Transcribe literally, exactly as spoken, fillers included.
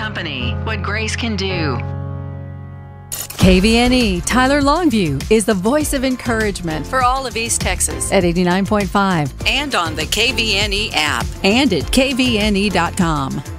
Company, what grace can do. K V N E Tyler Longview is the voice of encouragement for all of East Texas at eighty-nine point five and on the K V N E app and at K V N E dot com.